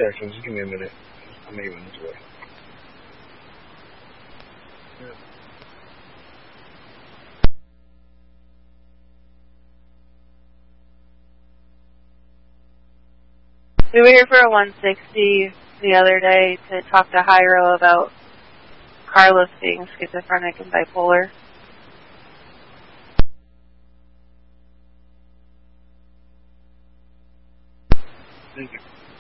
section. Just give me a minute. I'm even this way. We were here for a 160 the other day to talk to Hyro about Carlos being schizophrenic and bipolar. Thank you.